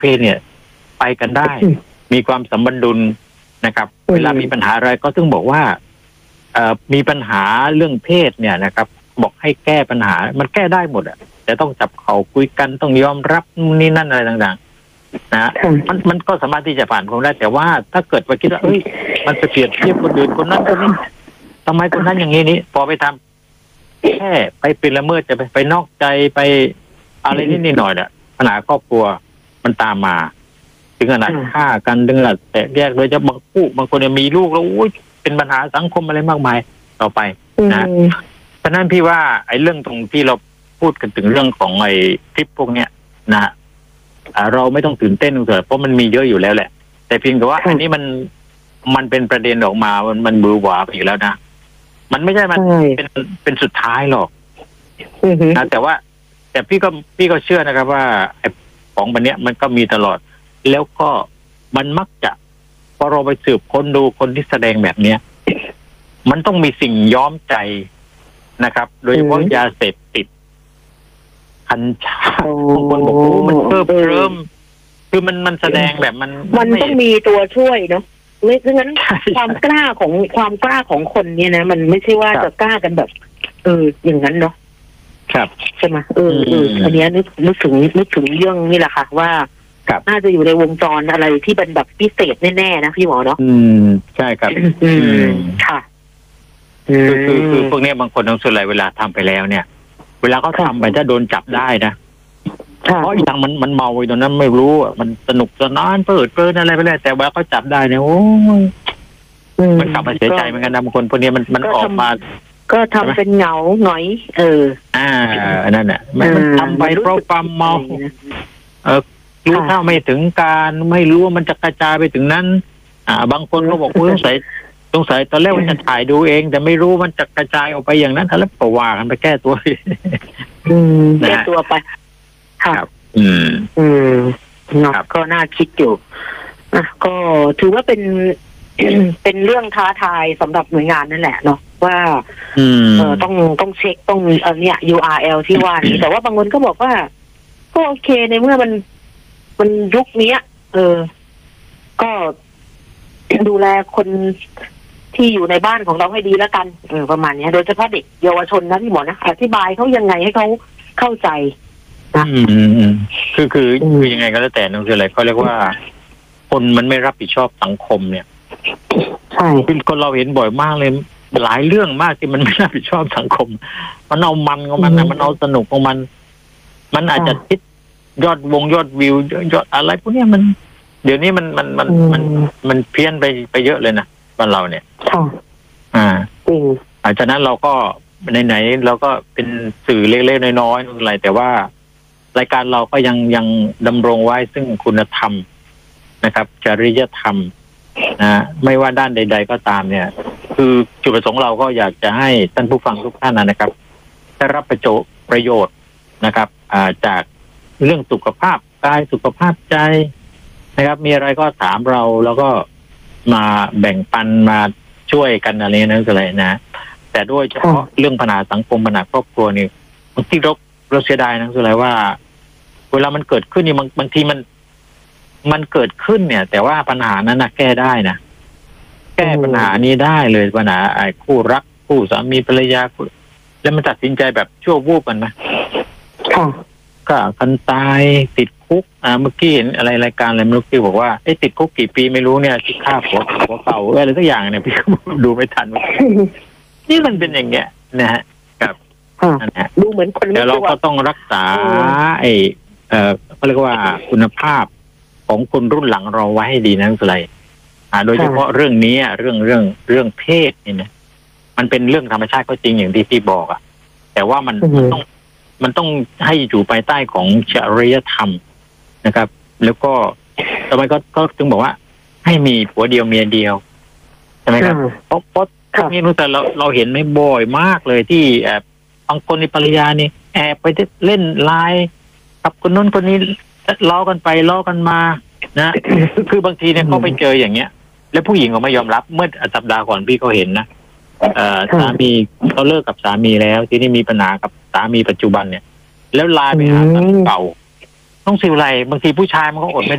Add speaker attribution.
Speaker 1: เพศเนี่ย ไปกันได้ มีความสัมพันธ์ดุลนะครับ เวลามีปัญหาอะไรก็ต้องบอกว่ามีปัญหาเรื่องเพศเนี่ยนะครับ บอกให้แก้ปัญหามันแก้ได้หมดอ่ะแต่ต้องจับเขาคุยกันต้องยอมรับนี่นั่นอะไรต่างๆนะมันก็สามารถที่จะผ่านพ้นได้แต่ว่าถ้าเกิดว่าคิดว่ามันไปเปรียบเทียบคนอื่นคนนั้นคนนี้ทำไมคนนั้นอย่างนี้พอไปทำแค่ไปเป็นละเมิดจะไปนอกใจไปอะไรนิดหน่อยเนี่ยปัญหาครอบครัวมันตามมาถึงขนาดฆ่ากันถึงขนาดแตกแยกโดยเฉพาะบางคนเนี่ยมีลูกแล้วเป็นปัญหาสังคมอะไรมากมายต่อไปนะเพราะนั้นพี่ว่าไอ้เรื่องตรงที่เราพูดกันถึงเรื่องของไอ้คลิปพวกเนี้ยนะเราไม่ต้องตื่นเต้นเถอะเพราะมันมีเยอะอยู่แล้วแหละแต่เพียงแต่ว่าอันนี้มันเป็นประเด็นออกมามันบือหวาไปอยู่แล้วนะมันไม่ใช่มันเป็นสุดท้ายหรอกนะแต่พี่ก็เชื่อนะครับว่าไอ้ของแบบเนี้ยมันก็มีตลอดแล้วก็มันมักจะพอเราไปสืบค้นดูคนที่แสดงแบบเนี้ยมันต้องมีสิ่งย้อมใจนะครับโดยเฉพาะยาเสพติดกัญชาบางคนบอกโอ้มันเพิ่มคือมันแสดงแบบมัน
Speaker 2: ต้องมีตัวช่วยเนาะไม่ฉะนั้นความกล้าของคนเนี่ยนะมันไม่ใช่ว่าจะกล้ากันแบบอย่างนั้นเนาะ
Speaker 1: ครับ
Speaker 2: ใช่ไหมอันนี้นึกถึงเรื่องนี่แหละค่ะว่าน่าจะอยู่ในวงจรอะไรที่เป็นแบบพิเศษแน่ๆนะพี่หมอเนาะ
Speaker 1: ใช่ครับ
Speaker 2: ค่ะ
Speaker 1: คือพวกนี้บางคนต้องส่วนใหญ่เวลาทำไปแล้วเนี่ยเวลาเขาทำไปถ้าโดนจับได้นะเพราะอย่างมันเมาไปตอนนั้นไม่รู้มันสนุกสนานเปิดอะไรไปเลยแต่ว่าเขาจับได้เนี่ยโอ้มันกลับมาเสียใจเหมือนกันนะบางคนพวกนี้มันออกมา
Speaker 2: ก็ทำเป็นเหงาหงอย
Speaker 1: นั่นแหละมันทำไปเพราะความเมารู้เท่าไม่ถึงการไม่รู้ว่ามันจะกระจายไปถึงนั้นบางคนก็บอกสงสัยตอนแรกว่าจะถ่ายดูเองแต่ไม่รู้มันจะกระจายออกไปอย่างนั้นแล้วก็ว่ากันไปแก้ตัว
Speaker 2: แก้ตัวไป
Speaker 1: ครับ
Speaker 2: ก็น่าคิดอยู่ก็ถือว่าเป็นเรื่องท้าทายสำหรับหน่วยงานนั่นแหละเนาะว่าต้องเช็คต้องเนี่ย URL ที่ว่านี้แต่ว่าบางคนก็บอกว่าก็โอเคในเมื่อมันยุคนี้ก็ดูแลคนที่อยู่ในบ้านของเราให้ดีแล้วกันประมาณนี้โดยเฉพาะเด็กเยาวชนนะพี่หมอนะอธิบายเขายังไงให้เขาเข้าใจนะ
Speaker 1: คือยังไงก็แล้วแต่นั่นคืออะไรเขาเรียกว่าคนมันไม่รับผิดชอบสังคมเนี่ย
Speaker 2: ใช่
Speaker 1: คนเราเห็นบ่อยมากเลยหลายเรื่องมากที่มันไม่รับผิดชอบสังคมมันเอามันของมันนะมันเอาสนุกของมันอาจจะคิดยอดวิวยอดอะไรพวกนี้มันเดี๋ยวนี้มันเพี้ยนไปเยอะเลยนะบ้านเราเนี่ยอาจจะนั้นเราก็ไหนเราก็เป็นสื่อเล็กๆน้อยๆอะไรแต่ว่ารายการเราก็ยังดำรงไว้ซึ่งคุณธรรมนะครับจริยธรรมนะไม่ว่าด้านใดๆก็ตามเนี่ยคือจุดประสงค์เราก็อยากจะให้ท่านผู้ฟังทุกท่านนะครับได้รับประโยชน์นะครับจากเรื่องสุขภาพกายสุขภาพใจนะครับมีอะไรก็ถามเราแล้วก็มาแบ่งปันมาช่วยกันอะไรนั่นอะไรนะแต่ด้วยเฉพาะเรื่องปัญหาสังคมปัญหาครอบครัวนี่บางทีเราเสียดายนะคืออะไรว่าเวลามันเกิดขึ้นนี่บางทีมันเกิดขึ้นเนี่ยแต่ว่าปัญหานั้นนะแก้ได้นะแก้ปัญหานี้ได้เลยปัญหาคู่รักคู่สามีภรรยาแล้วมันตัดสินใจแบบชั่ววูบกันนะก็กันตายติดคุกเมื่อกี้เห็นอะไรรายการอะไรไม่รู้พี่บอกว่าติดคุกกี่ปีไม่รู้เนี่ยที่ฆ่าผัวเก่าอะไรสักอย่างเนี่ยพี่ดูไม่ทันนี่มันเป็นอย่างเงี้ยนะฮะกับ
Speaker 2: ดูเหมือนคน
Speaker 1: แต่เราก็ต้องรักษาเขาเรียกว่าคุณภาพของคนรุ่นหลังเราไว้ให้ดีนะคืออะไรโดยเฉพาะเรื่องนี้เรื่องเพศนี่นะมันเป็นเรื่องธรรมชาติก็จริงอย่างที่พี่บอกแต่ว่ามันต้องให้อยู่ภายใต้ของจริยธรรมนะครับแล้วก็ทำไมก็ถึงบอกว่าให้มีผัวเดียวเมียเดียวใช่ไหมครับเพราะนี่รู้แต่เราเห็นไม่บ่อยมากเลยที่บางคนในภรรยานี่แอบไปเล่นไลน์กับคนนู้นคนนี้ล้อกันไปล้อกันมานะคือบางทีเนี่ยเขาไปเจออย่างเงี้ยแล้วผู้หญิงเขาไม่ยอมรับเมื่อสัปดาห์ก่อนพี่ก็เห็นนะสามีเขาเลิกกับสามีแล้วทีนี้มีปัญหากับสามีปัจจุบันเนี่ยแล้วไลน์ไปหาสามีเก่าต้องสิวไรบางทีผู้ชายมันก็อดไม่